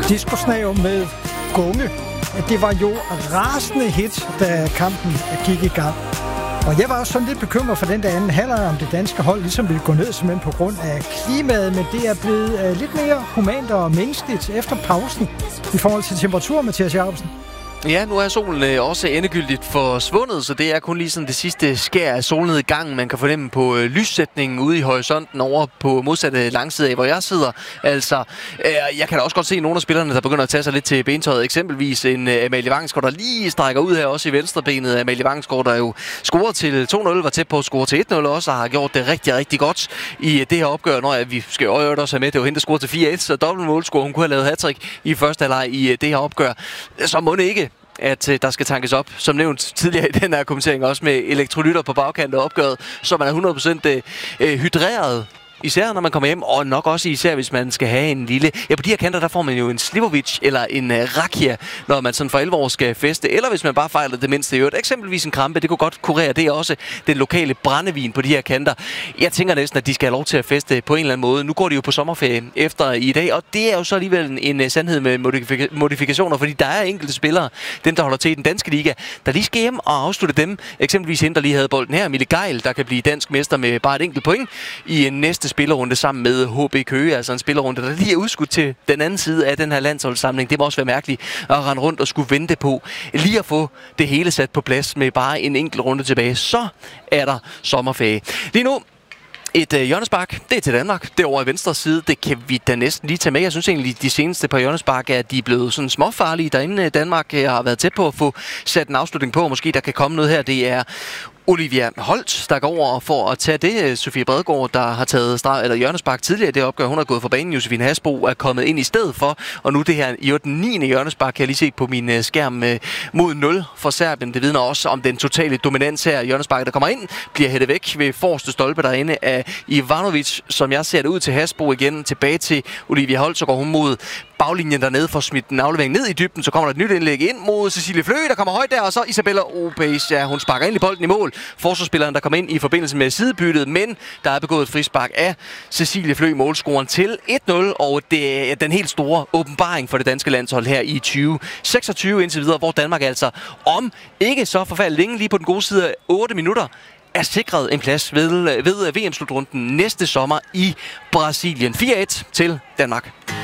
Diskusnav med Gunge. Det var jo rasende hit, da kampen gik i gang. Og jeg var også sådan lidt bekymret for den der anden halvleg, om det danske hold ligesom ville gå ned simpelthen på grund af klimaet, men det er blevet lidt mere humant og menneskeligt efter pausen i forhold til temperatur, Mathias Jacobsen. Ja, nu er solen også endegyldigt forsvundet, så det er kun lige sådan det sidste skær af solnedgangen, man kan fornemme på lyssætningen ude i horisonten over på modsatte langside af, hvor jeg sidder. Altså, jeg kan da også godt se nogle af spillerne, der begynder at tage sig lidt til bentøjet. Eksempelvis en Amalie Vangsgaard, der lige strækker ud her også i venstrebenet. Amalie Vangsgaard, der jo scorer til 2-0, var tæt på at score til 1-0 også, og har gjort det rigtig, rigtig godt i det her opgør. Når vi skal jo også have med, det var hende, der scorede til 4-1, så dobbelt målscore. Hun kunne have lavet hattrick i første halvleg i det her opgør. Så må det ikke, at der skal tankes op, som nævnt tidligere i den her kommentering, også med elektrolytter på bagkant af opgøret, så man er 100% hydreret. Især når man kommer hjem, og nok også især hvis man skal have en lille... Ja, på de her kanter, der får man jo en Slivovic eller en Rakia, når man sådan for alvor skal feste. Eller hvis man bare fejler det mindste i øvrigt. Eksempelvis en krampe, det kunne godt kurere. Det er også den lokale brændevin på de her kanter. Jeg tænker næsten, at de skal have lov til at feste på en eller anden måde. Nu går de jo på sommerferie efter i dag, og det er jo så alligevel en sandhed med modifikationer, fordi der er enkelte spillere, dem der holder til i den danske liga, der lige skal hjem og afslutte dem. Eksempelvis hende, der lige havde bolden her, Mille Geil, der kan blive dansk mester med bare et enkelt point i en næste spillerunde sammen med HB Køge, altså en spillerunde, der lige er udskudt til den anden side af den her landsholdssamling. Det må også være mærkeligt at rende rundt og skulle vente på lige at få det hele sat på plads med bare en enkelt runde tilbage. Så er der sommerferie. Lige nu et hjørnespark, det er til Danmark. Det over i venstre side, det kan vi da næsten lige tage med. Jeg synes egentlig, de seneste par hjørnespark er de blevet sådan småfarlige derinde. Danmark har været tæt på at få sat en afslutning på. Måske der kan komme noget her. Det er Olivia Holt, der går over for at tage det. Sofie Bredgaard, der har taget hjørnespark tidligere i det opgør. Hun har gået for banen. Josefine Hasbro er kommet ind i stedet for. Og nu det her i den 9. hjørnespark, kan jeg lige se på min skærm mod 0 for Serbien. Det vidner også om den totale dominans her. Hjørnesparket, der kommer ind, bliver hættet væk ved forreste stolpe derinde af Ivanovic, som jeg ser det ud til Hasbro igen. Tilbage til Olivia Holt, så går hun mod baglinjen dernede for at smide den aflevering ned i dybden. Så kommer der et nyt indlæg ind mod Cecilie Flø, der kommer højt der, og så Isabella Obes. Ja, hun sparker ind i bolden i mål. Forsvarsspilleren, der kommer ind i forbindelse med sidebyttet, men der er begået et frispark af Cecilie Flø, målscoren til 1-0, og det er den helt store åbenbaring for det danske landshold her i 2026 indtil videre, hvor Danmark altså om ikke så forfærdeligt længe, lige på den gode side af 8 minutter, er sikret en plads ved VM-slutrunden næste sommer i Brasilien. 4-1 til Danmark.